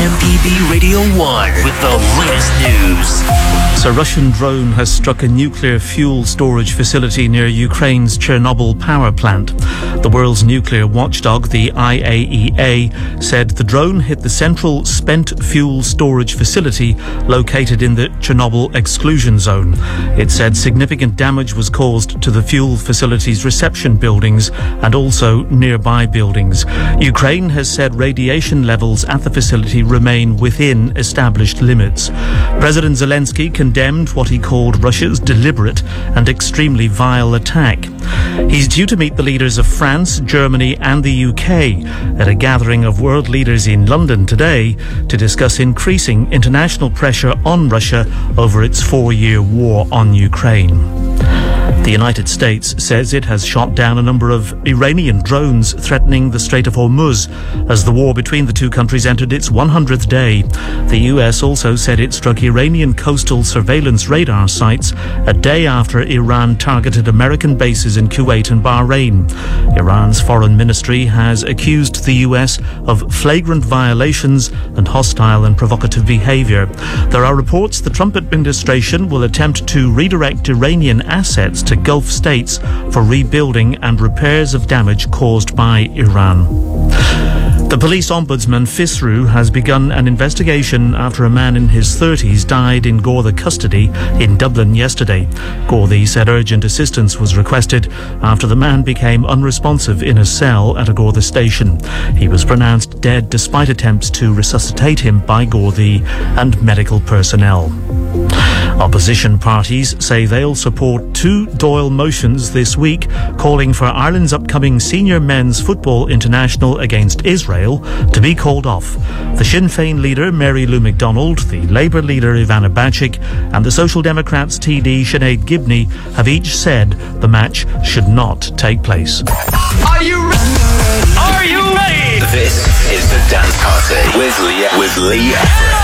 MPB Radio 1 with the latest news. A Russian drone has struck a nuclear fuel storage facility near Ukraine's Chernobyl power plant. The world's nuclear watchdog, the IAEA, said the drone hit the central spent fuel storage facility located in the Chernobyl exclusion zone. It said significant damage was caused to the fuel facility's reception buildings and also nearby buildings. Ukraine has said radiation levels at the facility remain within established limits. President Zelensky condemned what he called Russia's deliberate and extremely vile attack. He's due to meet the leaders of France, Germany and the UK at a gathering of world leaders in London today to discuss increasing international pressure on Russia over its 4-year war on Ukraine. The United States says it has shot down a number of Iranian drones threatening the Strait of Hormuz as the war between the two countries entered its 100th day. The US also said it struck Iranian coastal surveillance radar sites a day after Iran targeted American bases in Kuwait and Bahrain. Iran's foreign ministry has accused the US of flagrant violations and hostile and provocative behavior. There are reports the Trump administration will attempt to redirect Iranian assets to Gulf states for rebuilding and repairs of damage caused by Iran. The police ombudsman FISRU has begun an investigation after a man in his 30s died in Garda custody in Dublin yesterday. Garda said urgent assistance was requested after the man became unresponsive in a cell at a Garda station. He was pronounced dead despite attempts to resuscitate him by Garda and medical personnel. Opposition parties say they'll support 2 Dáil motions this week calling for Ireland's upcoming senior men's football international against Israel to be called off. The Sinn Féin leader Mary Lou McDonald, the Labour leader Ivana Bacik and the Social Democrats TD Sinead Gibney have each said the match should not take place. Are you ready? Are you ready? This is the Dance Party with Lee.